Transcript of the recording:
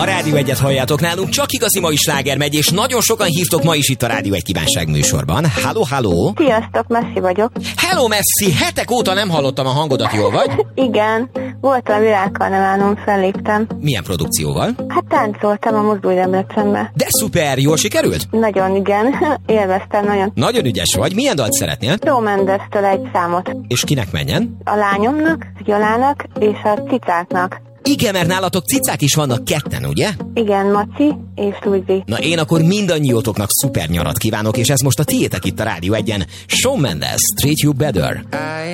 A Rádió 1-et halljátok nálunk, csak igazi mai sláger megy, és nagyon sokan hívtok ma is itt a Rádió 1 kívánság műsorban. Halló, halló! Sziasztok, Messi vagyok. Hello, Messi! Hetek óta nem hallottam a hangodat, jól vagy? Igen, voltam a világkarneválon, felléptem. Milyen produkcióval? Hát táncoltam a Mozdulj-Debrecenbe. De szuper, jól sikerült? Nagyon, igen, élveztem nagyon. Nagyon ügyes vagy. Milyen dalt szeretnél? Shawn Mendes-től egy számot. És kinek menjen? A lányomnak, Gyolának és a cicáknak. Igen, mert nálatok cicák is vannak ketten, ugye? Igen, Maci és Luigi. Na én akkor mindannyiótoknak szuper nyarat kívánok, és ez most a tiétek itt a Rádió 1-en. Shawn Mendes, Treat You Better.